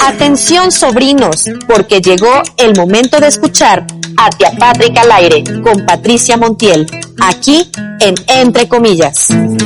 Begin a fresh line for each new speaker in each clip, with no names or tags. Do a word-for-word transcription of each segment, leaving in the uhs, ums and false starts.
Atención sobrinos, porque llegó el momento de escuchar a Tía Patrick al aire con Patricia Montiel, aquí en Entre Comillas.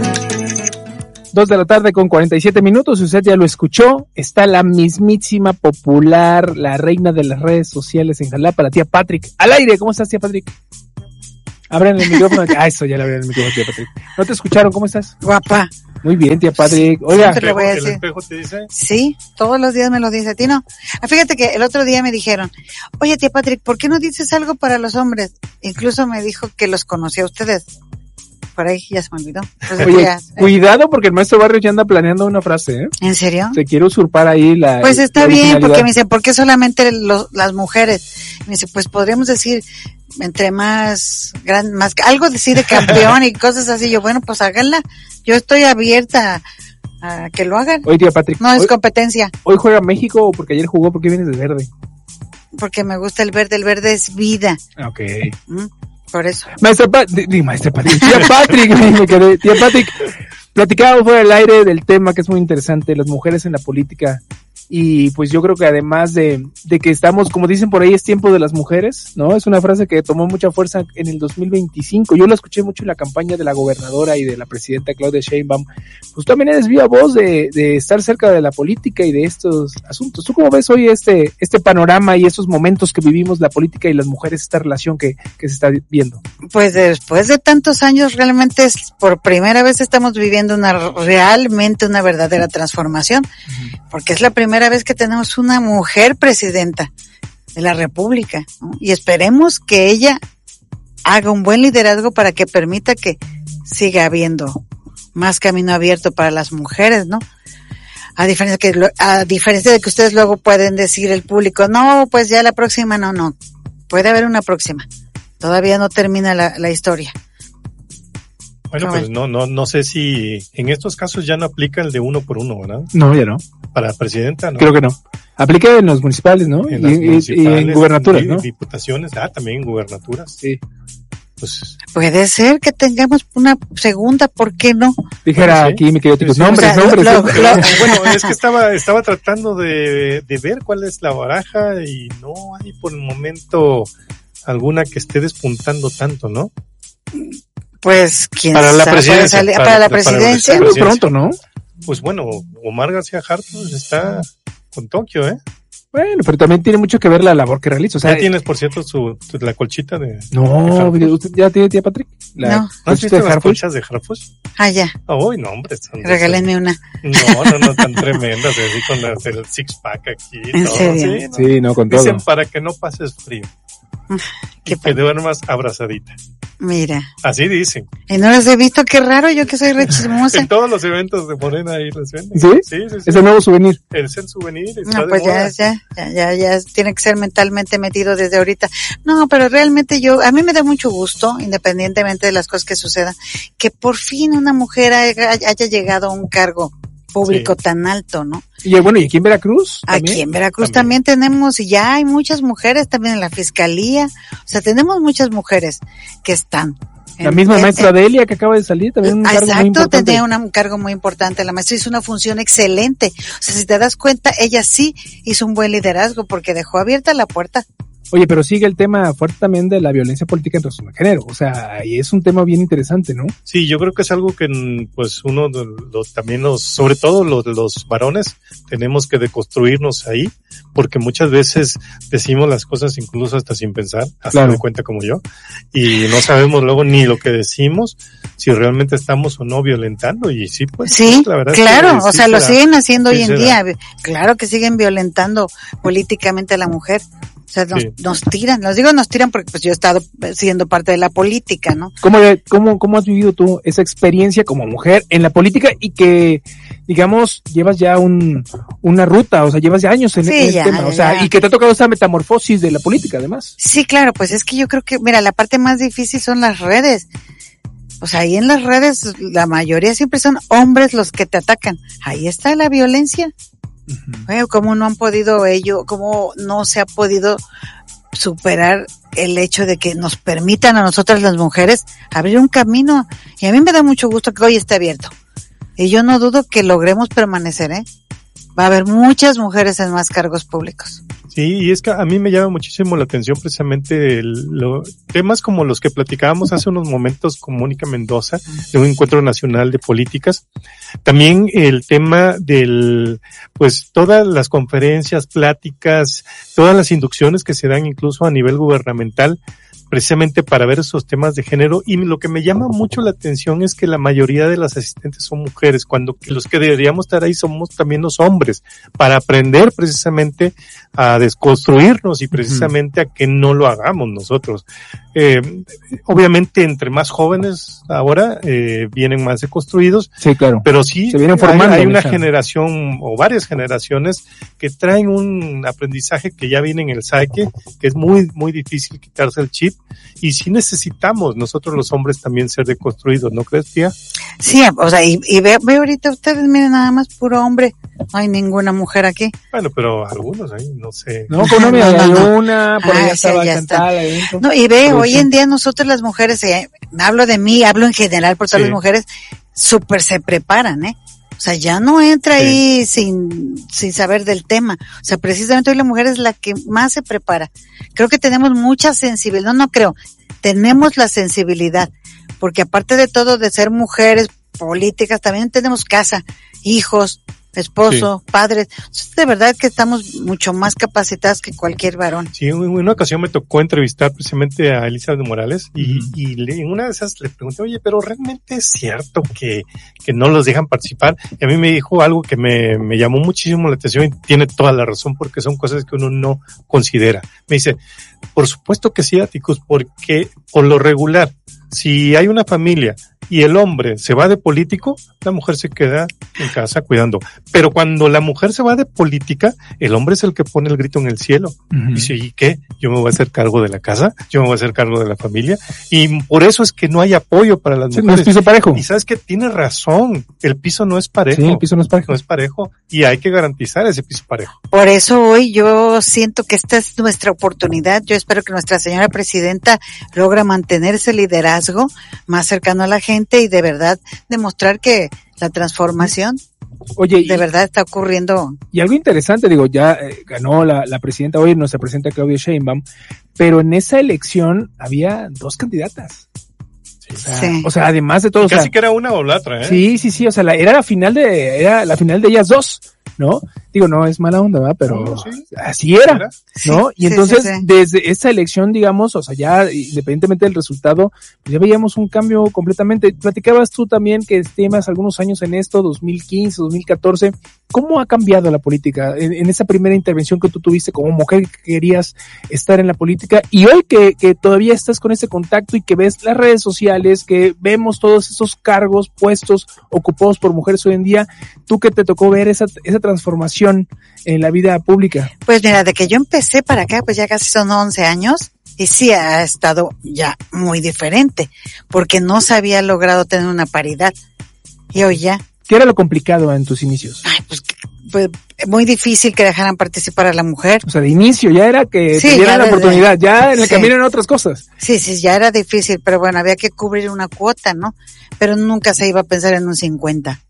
Dos de la tarde con cuarenta y siete minutos, usted ya lo escuchó, está la mismísima popular, la reina de las redes sociales en Jalapa, la Tía Patrick. Al aire, ¿cómo estás, Tía Patrick? Abran el micrófono. Ah, eso, ya le abrieron el micrófono, Tía Patrick. ¿No te escucharon? ¿Cómo estás?
Guapa.
Muy bien, Tía Patrick. Oiga.
Sí, te lo voy a decir.
¿El espejo te dice?
Sí, todos los días me lo dice. ¿A ti no? Ah, fíjate que el otro día me dijeron, oye, Tía Patrick, ¿por qué no dices algo para los hombres? Incluso me dijo que los conocía a ustedes. Por ahí ya se me olvidó. Pues
Oye,
ya,
cuidado porque el maestro Barrios ya anda planeando una frase, ¿eh?
¿En serio?
Se quiere usurpar ahí la
Pues está
la
bien, porque me dice, ¿por qué solamente los, las mujeres? Me dice, pues podríamos decir, entre más, gran, más, algo decir de campeón y cosas así. Yo, bueno, pues háganla. Yo estoy abierta a, a que lo hagan.
Oye, Tía Patrick.
No es
hoy,
competencia.
¿Hoy juega México o porque ayer jugó? ¿Por qué vienes de verde?
Porque me gusta el verde, el verde es vida.
Ok.
¿Mm? Por eso.
Maestra Patrick, maestra Patrick, Tía Patrick, me quedé. Tía Patrick, platicábamos fuera del aire del tema que es muy interesante, las mujeres en la política. Y pues yo creo que además de, de que estamos, como dicen por ahí, es tiempo de las mujeres, ¿no? Es una frase que tomó mucha fuerza en el dos mil veinticinco. Yo la escuché mucho en la campaña de la gobernadora y de la presidenta Claudia Sheinbaum. Pues también eres viva voz de, de estar cerca de la política y de estos asuntos. ¿Tú cómo ves hoy este, este panorama y estos momentos que vivimos la política y las mujeres, esta relación que, que se está viendo?
Pues después de tantos años, realmente es, por primera vez estamos viviendo una, realmente una verdadera transformación. Uh-huh. Porque es la primera vez que tenemos una mujer presidenta de la República, ¿no? Y esperemos que ella haga un buen liderazgo para que permita que siga habiendo más camino abierto para las mujeres, ¿no? A diferencia que a diferencia de que ustedes luego pueden decir el público, no, pues ya la próxima no, no. Puede haber una próxima. Todavía no termina la, la historia.
Bueno, pues no, no, no sé si en estos casos ya no aplica el de uno por uno, ¿verdad?
No, ya no.
Para presidenta, ¿no?
Creo que no. Aplica en los municipales, ¿no?
En
y,
las
y,
municipales,
y en gubernaturas,
en
¿no?
Diputaciones, ah, también en gubernaturas.
Sí.
Pues
puede ser que tengamos una segunda, ¿por qué no?
Dijera
sí.
aquí mi querido Ticos,
Sí,
nombres,
o sea,
nombres.
lo,
nombres.
lo, lo,
bueno, es que estaba, estaba tratando de, de ver cuál es la baraja y no hay por el momento alguna que esté despuntando tanto, ¿no?
Pues, ¿quién
para la
sabe?
presidencia,
Para,
para,
para la
para
presidencia.
la
Muy pronto, ¿no?
Pues bueno, Omar García Harfuch está con Tokio, ¿eh?
Bueno, pero también tiene mucho que ver la labor que realiza. O sea,
ya tienes, por cierto, su, tu, la colchita de...
No,
de
¿usted ya tiene, Tía Patrick? La
No.
¿No has visto
de
las
Harfuch?
colchas de Harfuch?
Ah, ya.
Oh, no, hombre. Son
Regálenme una.
No, no, no, tan tremendas, así con las, el six pack aquí.
¿En
todo,
serio?
Sí, ¿no?
Sí, no, con todo.
Dicen para que no pases frío.
Qué
y que duermas abrazadita.
Mira.
Así dicen.
Y no las he visto, qué raro, yo que soy re chismosa.
En todos los eventos de Morena ahí los venden.
¿Sí?
Sí, sí, sí.
Es el nuevo souvenir.
Es el souvenir. Está
No,
de
pues ya,
moda.
ya, ya, ya, ya tiene que ser mentalmente metido desde ahorita. No, pero realmente yo, a mí me da mucho gusto, independientemente de las cosas que sucedan, que por fin una mujer haya, haya llegado a un cargo público sí. tan alto, ¿no?
Y bueno, ¿y aquí en Veracruz?
¿también? Aquí en Veracruz también. también tenemos, y ya hay muchas mujeres también en la fiscalía, o sea, tenemos muchas mujeres que están.
La en, misma en, maestra en, Delia que acaba de salir, también un
exacto,
cargo muy importante.
Exacto, tenía una, un cargo muy importante. La maestra hizo una función excelente. O sea, si te das cuenta, ella sí hizo un buen liderazgo porque dejó abierta la puerta.
Oye, pero sigue el tema fuerte también de la violencia política en razón de género. O sea, y es un tema bien interesante, ¿no?
Sí, yo creo que es algo que, pues, uno, los, también los, sobre todo los, los varones, tenemos que deconstruirnos ahí, porque muchas veces decimos las cosas incluso hasta sin pensar, hasta
claro.
de cuenta como yo, y no sabemos luego ni lo que decimos, si realmente estamos o no violentando, y sí, pues.
Sí,
la verdad
claro,
es que,
o
sí
sea,
será,
lo siguen haciendo
sí
hoy en
será.
día. Claro que siguen violentando políticamente a la mujer. O sea, nos, sí. nos tiran, los digo nos tiran porque pues yo he estado siendo parte de la política, ¿no?
¿Cómo, cómo, cómo has vivido tú esa experiencia como mujer en la política y que, digamos, llevas ya un, una ruta, o sea, llevas ya años en,
sí,
en el
ya,
tema, o sea,
ya.
y que te ha tocado esa metamorfosis de la política además?
Sí, claro, pues es que yo creo que, mira, la parte más difícil son las redes. O sea, ahí en las redes la mayoría siempre son hombres los que te atacan. Ahí está la violencia. Uh-huh. ¿Cómo no han podido ello, cómo no se ha podido superar el hecho de que nos permitan a nosotras las mujeres abrir un camino? Y a mí me da mucho gusto que hoy esté abierto. Y yo no dudo que logremos permanecer, ¿eh? va a haber muchas mujeres en más cargos públicos.
Sí, y es que a mí me llama muchísimo la atención precisamente el, lo, temas como los que platicábamos hace unos momentos con Mónica Mendoza, de un encuentro nacional de políticas. También el tema del, pues todas las conferencias, pláticas, todas las inducciones que se dan incluso a nivel gubernamental, precisamente para ver esos temas de género. Y lo que me llama mucho la atención es que la mayoría de las asistentes son mujeres, cuando los que deberíamos estar ahí somos también los hombres, para aprender precisamente a desconstruirnos y precisamente a que no lo hagamos nosotros. Eh, obviamente entre más jóvenes ahora eh, vienen más deconstruidos,
sí, claro,
pero sí
se vienen formando,
hay, hay una generación o varias generaciones que traen un aprendizaje que ya viene en el saque, que es muy muy difícil quitarse el chip, y sí necesitamos nosotros los hombres también ser deconstruidos, ¿no crees, tía?
Sí, o sea, y, y ve, ve ahorita ustedes, miren, nada más puro hombre, no hay ninguna mujer aquí.
Bueno, pero algunos ahí, no sé.
No, con una,
no, no,
hay
no.
una, por
Ah,
allá
sí,
estaba
ya
cantada.
No, y ve, hoy en día nosotros las mujeres, eh, hablo de mí, hablo en general por todas
sí.
las mujeres, súper se preparan, ¿eh? O sea, ya no entra sí. ahí sin, sin saber del tema. O sea, precisamente hoy la mujer es la que más se prepara. Creo que tenemos mucha sensibilidad, no, no creo, tenemos la sensibilidad, porque aparte de todo de ser mujeres políticas, también tenemos casa, hijos, esposo, sí. padres. Entonces, de verdad que estamos mucho más capacitadas que cualquier varón.
Sí, en una ocasión me tocó entrevistar precisamente a Elizabeth Morales y, uh-huh. y le, en una de esas le pregunté, oye, pero ¿realmente es cierto que, que no los dejan participar? Y a mí me dijo algo que me, me llamó muchísimo la atención y tiene toda la razón porque son cosas que uno no considera. Me dice, por supuesto que sí, Atticus, porque por lo regular, si hay una familia y el hombre se va de político, la mujer se queda en casa cuidando. Pero cuando la mujer se va de política, el hombre es el que pone el grito en el cielo. Uh-huh. Dice, ¿y qué? Yo me voy a hacer cargo de la casa, yo me voy a hacer cargo de la familia. Y por eso es que no hay apoyo para las
sí,
mujeres.
No es piso parejo.
Y sabes que tiene razón, el piso no es parejo.
Sí, el piso no es parejo.
No es parejo y hay que garantizar ese piso parejo.
Por eso hoy yo siento que esta es nuestra oportunidad. Yo espero que nuestra señora presidenta logra mantener ese liderazgo más cercano a la gente y de verdad demostrar que la transformación
Oye,
de y, verdad está ocurriendo.
Y algo interesante, digo, ya eh, ganó la, la presidenta hoy, nuestra presidenta Claudia Sheinbaum, pero en esa elección había dos candidatas. O sea, sí. o sea además de todo.
Casi
o sea,
que era una o la otra, ¿eh?
Sí, sí, sí, o sea, la, era la final de, era la final de ellas dos, ¿no? Digo, no es mala onda, ¿verdad? Pero no, sí. así era, ¿Era? ¿no? Sí, y entonces, sí, sí, sí. desde esa elección, digamos, o sea, ya independientemente del resultado, pues ya veíamos un cambio completamente. Platicabas tú también que temas algunos años en esto, dos mil quince, dos mil catorce, ¿cómo ha cambiado la política en, en esa primera intervención que tú tuviste como mujer que querías estar en la política y hoy que, que todavía estás con ese contacto y que ves las redes sociales, que vemos todos esos cargos, puestos ocupados por mujeres hoy en día, tú que te tocó ver esa, esa transformación en la vida pública?
Pues mira, de que yo empecé para acá, pues ya casi son once años y sí ha estado ya muy diferente porque no se había logrado tener una paridad y hoy ya.
¿Qué era lo complicado en tus inicios?
Ay, pues, pues muy difícil que dejaran participar a la mujer.
O sea, de inicio ya era que sí, te dieran la oportunidad, de, ya en el sí. camino eran otras cosas.
Sí, sí, ya era difícil, pero bueno, había que cubrir una cuota, ¿no? Pero nunca se iba a pensar en un cincuenta.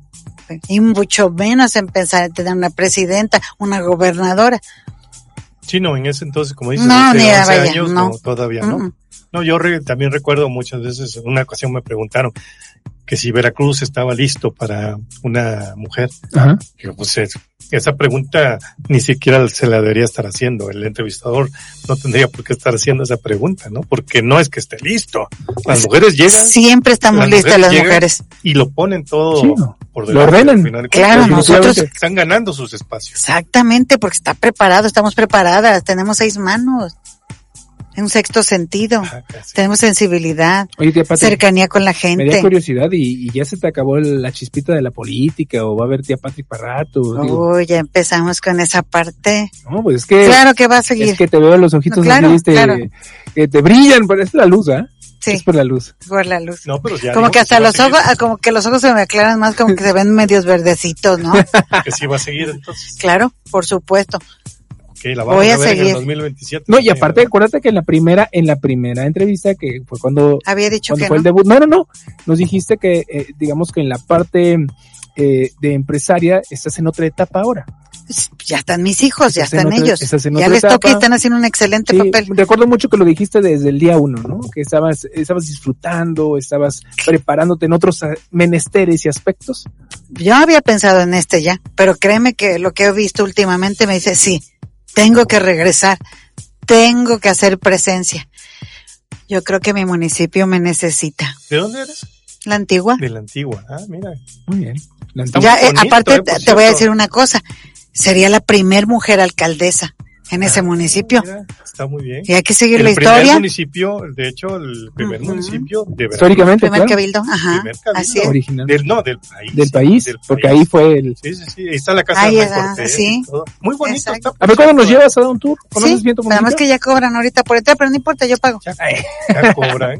Y mucho menos en pensar en tener una presidenta, una gobernadora.
Sí, no, en ese entonces, como dices,
no,
hace
ni
once
vaya,
años,
no.
no, todavía, ¿no?
Uh-uh.
No, yo re, también recuerdo muchas veces, en una ocasión me preguntaron que si Veracruz estaba listo para una mujer.
Ajá.
Yo, pues, esa pregunta ni siquiera se la debería estar haciendo. El entrevistador no tendría por qué estar haciendo esa pregunta, ¿no? Porque no es que esté listo. Las mujeres llegan.
Siempre estamos las listas las mujeres.
Y lo ponen todo
sí, no.
por delante.
Lo ordenan.
Claro, nosotros
están ganando sus espacios.
Exactamente, porque está preparado, estamos preparadas, tenemos seis manos. Un sexto sentido, ah, tenemos sensibilidad,
Oye, tía Patri,
cercanía con la gente.
Me da curiosidad y, y ya se te acabó la chispita de la política o va a haber tía Patri para rato.
Oh, ya empezamos con esa parte.
No, pues es que.
Claro que va a seguir.
Es que te veo los ojitos no, claro, así, claro. que te brillan, pero es la luz, ¿ah? ¿eh?
Sí.
Es por la luz.
Por la luz.
No, pero ya
como que hasta
que
los ojos, como que los ojos se me aclaran más, como que se ven medios verdecitos, ¿no?
Que sí va a seguir entonces.
Claro, por supuesto.
Ok, la vamos
Voy a,
a ver
seguir.
en el dos mil veintisiete.
No, y aparte, acuérdate que en la primera, en la primera entrevista, que fue cuando,
Había dicho
cuando
que
fue
no.
el debut, no, no, no, nos dijiste que, eh, digamos que en la parte eh, de empresaria estás en otra etapa ahora.
Ya están mis hijos, ya
Estás en
están
otra-
ellos.
estás en
Ya
otra
les toca y
etapa.
están haciendo un excelente
Sí,
papel.
recuerdo mucho que lo dijiste desde el día uno, ¿no? Que estabas, estabas disfrutando, estabas preparándote en otros eh, menesteres y aspectos.
Yo había pensado en este ya, pero créeme que lo que he visto últimamente me dice, sí, tengo que regresar, tengo que hacer presencia. Yo creo que mi municipio me necesita.
¿De dónde eres?
La Antigua.
De la Antigua. Ah, mira.
Muy bien. La
Está
Ya,
muy
eh,
bonito,
aparte,
eh, por
te, te voy a
cierto.
decir una cosa, sería la primer mujer alcaldesa en ese municipio.
Mira, está muy bien.
Y hay que seguir
El
la
primer
historia.
municipio, de hecho, el primer
Ujú.
municipio de Veracruz.
Históricamente,
Primer
claro,
cabildo, ajá,
Primer cabildo.
así es.
original.
Del, no, del país.
Del país,
del
porque
país.
ahí fue el...
Sí, sí, sí. Ahí está la casa
Ahí
de
está,
Cortés
sí.
y todo. Muy bonito.
Exacto.
Está,
A ver, ¿cuándo nos
cierto.
llevas a dar un tour? ¿Conoces
Sí,
bien tu
además
municipio?
que ya cobran ahorita por entrar, pero no importa, yo pago.
Ya, ya cobran.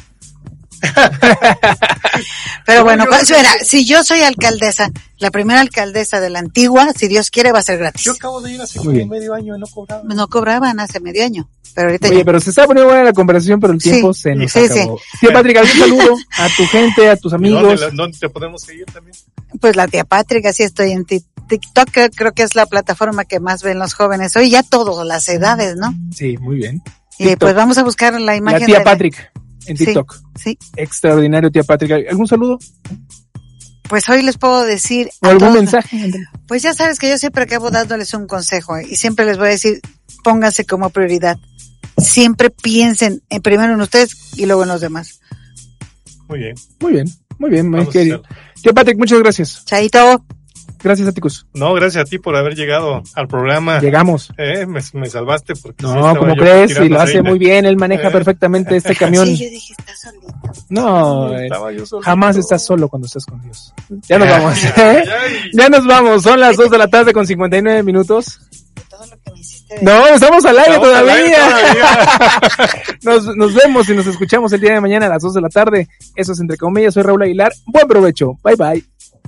Pero
No,
bueno,
yo-
cu- espera, si yo soy alcaldesa, la primera alcaldesa de la Antigua, si Dios quiere, va a ser gratis.
Yo acabo de ir hace
Muy
como
bien.
medio año y no cobraba.
No cobraban hace medio año, pero ahorita
Oye,
ya.
pero se está poniendo buena la conversación, pero el
Sí,
tiempo se nos
sí,
acabó. Tía Patrick, algún saludo a tu gente, a tus
¿Y
amigos.
¿Dónde, la- dónde te podemos seguir también?
Pues la tía Patrick, así estoy en ti- TikTok, creo, creo que es la plataforma que más ven los jóvenes hoy, ya todos, las edades, ¿no?
Sí, muy bien.
Y
TikTok.
pues vamos a buscar la imagen
La tía
de
Patrick en
Sí.
TikTok.
Sí,
Extraordinario, tía Patrick. ¿Algún saludo?
pues hoy les puedo decir
¿O
a
algún
todos-
mensaje?
Pues ya sabes que yo siempre acabo dándoles un consejo ¿eh? y siempre les voy a decir, pónganse como prioridad. Siempre piensen en primero en ustedes y luego en los demás.
Muy bien.
Muy bien, muy bien, muy
Vamos a
querido.
hacerlo.
Tía Patrick, muchas gracias.
Chaito.
Gracias a ticos.
No, gracias a ti por haber llegado al programa.
Llegamos.
Eh, me, me salvaste porque sí
No,
estaba
como
yo
crees,
tirando
y lo hace
aceite.
muy bien, él maneja
Eh.
perfectamente este camión.
Sí, yo dije, está solito.
No, eh,
Estaba yo solito.
jamás estás solo cuando estás con Dios. Ya nos
Ay,
vamos.
ay,
¿eh?
ay.
Ya nos vamos, son las dos de la tarde con cincuenta y nueve minutos.
Todo lo que me hiciste de-
No, estamos al aire
Estamos al
todavía.
aire todavía.
Nos, nos vemos y nos escuchamos el día de mañana a las dos de la tarde. Eso es Entre Comillas, soy Raúl Aguilar. Buen provecho. Bye bye.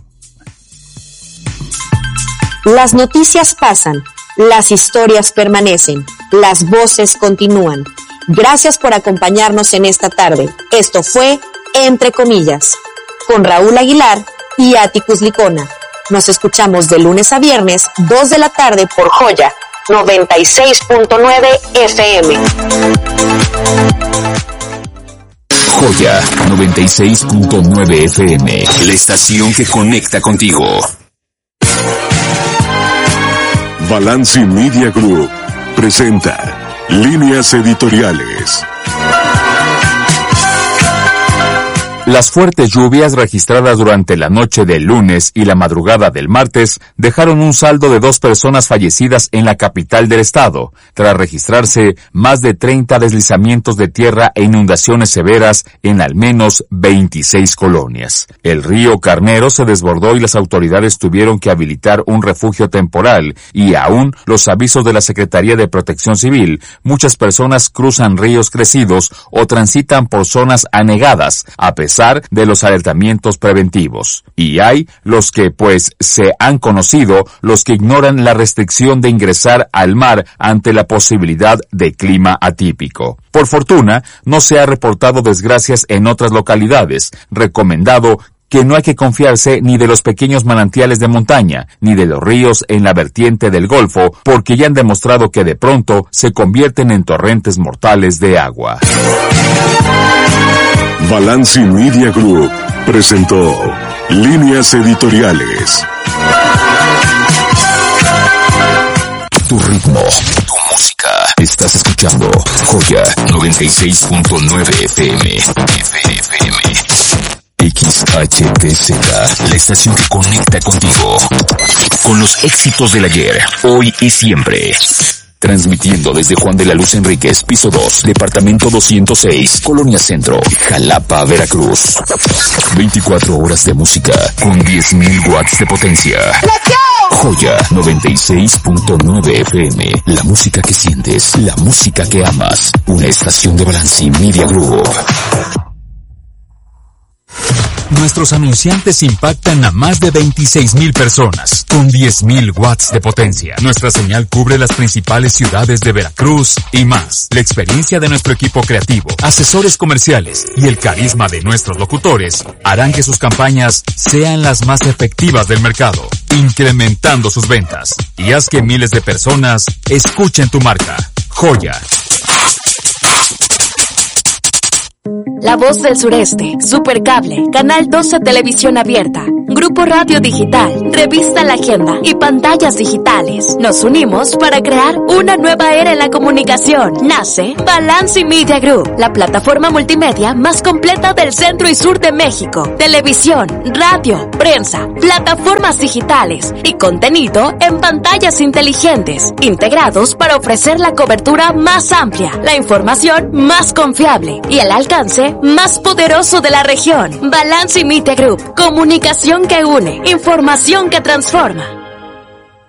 Las noticias pasan, las historias permanecen, las voces continúan. Gracias por acompañarnos en esta tarde. Esto fue Entre Comillas, con Raúl Aguilar y Atticus Licona. Nos escuchamos de lunes a viernes, dos de la tarde por Joya, noventa y seis punto nueve F M.
Joya noventa y seis punto nueve F M, la estación que conecta contigo.
Balanci Media Group presenta Líneas Editoriales.
Las fuertes lluvias registradas durante la noche del lunes y la madrugada del martes dejaron un saldo de dos personas fallecidas en la capital del estado, tras registrarse más de treinta deslizamientos de tierra e inundaciones severas en al menos veintiséis colonias. El río Carnero se desbordó y las autoridades tuvieron que habilitar un refugio temporal y aún los avisos de la Secretaría de Protección Civil, muchas personas cruzan ríos crecidos o transitan por zonas anegadas, a pesar de los alertamientos preventivos. Y hay los que pues se han conocido, los que ignoran la restricción de ingresar al mar ante la posibilidad de clima atípico. Por fortuna, no se ha reportado desgracias en otras localidades, recomendado que no hay que confiarse ni de los pequeños manantiales de montaña, ni de los ríos en la vertiente del Golfo, porque ya han demostrado que de pronto se convierten en torrentes mortales de agua.
Balanci Media Group presentó Líneas Editoriales.
Tu ritmo, tu música. Estás escuchando Joya noventa y seis punto nueve F M. F M. X H T Z, la estación que conecta contigo. Con los éxitos del ayer, hoy y siempre. Transmitiendo desde Juan de la Luz Enríquez, piso dos, departamento doscientos seis, Colonia Centro, Jalapa, Veracruz. veinticuatro horas de música con diez mil watts de potencia. Joya noventa y seis punto nueve F M, la música que sientes, la música que amas. Una estación de Balanci Media Group. Nuestros anunciantes impactan a más de veintiséis mil personas, con diez mil watts de potencia. Nuestra señal cubre las principales ciudades de Veracruz y más. La experiencia de nuestro equipo creativo, asesores comerciales y el carisma de nuestros locutores harán que sus campañas sean las más efectivas del mercado, incrementando sus ventas. Y haz que miles de personas escuchen tu marca. Joya.
La Voz del Sureste, Supercable, Canal doce Televisión Abierta, Grupo Radio Digital, Revista La Agenda y Pantallas Digitales. Nos unimos para crear una nueva era en la comunicación. Nace Balance Media Group, la plataforma multimedia más completa del centro y sur de México. Televisión, radio, prensa, plataformas digitales y contenido en pantallas inteligentes, integrados para ofrecer la cobertura más amplia, la información más confiable y el alcance más poderoso de la región. Balance Media Group, comunicación que une, información que transforma.